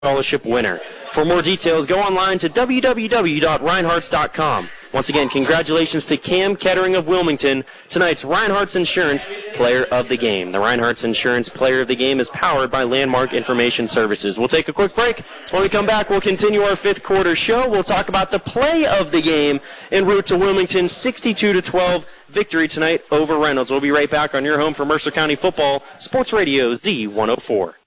scholarship winner. For more details, go online to www.reinhardts.com. Once again, congratulations to Cam Kettering of Wilmington, tonight's Reinhardts Insurance Player of the Game. The Reinhardts Insurance Player of the Game is powered by Landmark Information Services. We'll take a quick break. When we come back, we'll continue our fifth quarter show. We'll talk about the play of the game en route to Wilmington's 62-12 victory tonight over Reynolds. We'll be right back on your home for Mercer County Football, Sports Radio Z104.